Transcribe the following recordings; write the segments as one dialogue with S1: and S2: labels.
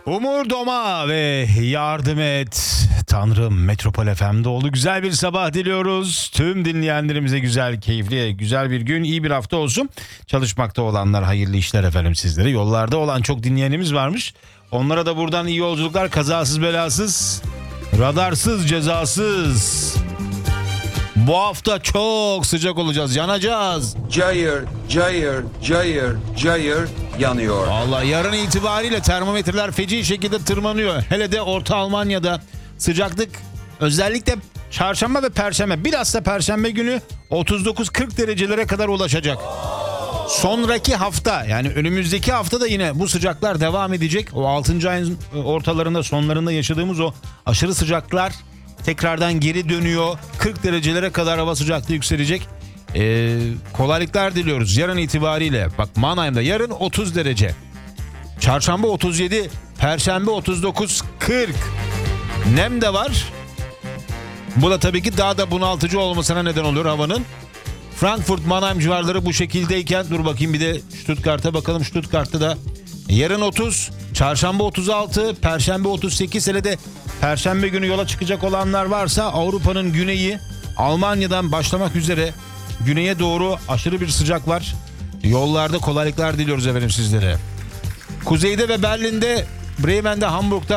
S1: Umurdoma ve yardım et. Tanrım Metropol FM'de oldu. Güzel bir sabah diliyoruz. Tüm dinleyenlerimize güzel, keyifli, güzel bir gün, iyi bir hafta olsun. Çalışmakta olanlar hayırlı işler efendim sizlere. Yollarda olan çok dinleyenimiz varmış. Onlara da buradan iyi yolculuklar, kazasız belasız, radarsız cezasız. Bu hafta çok sıcak olacağız, yanacağız.
S2: Cayır, cayır, cayır, cayır yanıyor.
S1: Vallahi yarın itibariyle termometreler feci şekilde tırmanıyor. Hele de Orta Almanya'da sıcaklık özellikle çarşamba ve perşembe, bilhassa perşembe günü 39-40 derecelere kadar ulaşacak. Sonraki hafta, yani önümüzdeki hafta da yine bu sıcaklar devam edecek. O 6. ayın ortalarında, sonlarında yaşadığımız o aşırı sıcaklar tekrardan geri dönüyor. 40 derecelere kadar hava sıcaklığı yükselecek. Kolaylıklar diliyoruz yarın itibariyle. Bak, Mannheim'da yarın 30 derece. Çarşamba 37, perşembe 39-40. Nem de var. Bu da tabii ki daha da bunaltıcı olmasına neden olur havanın. Frankfurt, Mannheim civarları bu şekildeyken, dur bakayım bir de Stuttgart'a bakalım. Stuttgart'ta da yarın 30, çarşamba 36, perşembe 38. Hele de perşembe günü yola çıkacak olanlar varsa Avrupa'nın güneyi, Almanya'dan başlamak üzere güneye doğru aşırı bir sıcak var. Yollarda kolaylıklar diliyoruz efendim sizlere. Kuzeyde ve Berlin'de, Bremen'de, Hamburg'da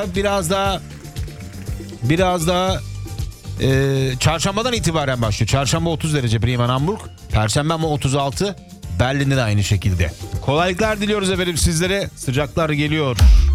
S1: biraz daha çarşambadan itibaren başlıyor. Çarşamba 30 derece Bremen, Hamburg. Perşembe ama 36. Berlin'de de aynı şekilde. Kolaylıklar diliyoruz efendim sizlere. Sıcaklar geliyor.